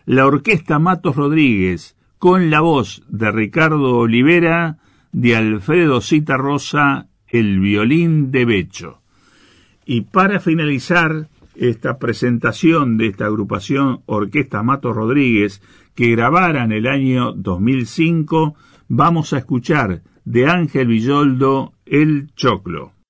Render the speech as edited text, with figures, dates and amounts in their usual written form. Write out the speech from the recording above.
la Orquesta Matos Rodríguez, con la voz de Ricardo Olivera, de Alfredo Citarrosa, el violín de Becho. Y para finalizar esta presentación de esta agrupación Orquesta Matos Rodríguez, que grabara en el año 2005, vamos a escuchar de Ángel Villoldo El Choclo.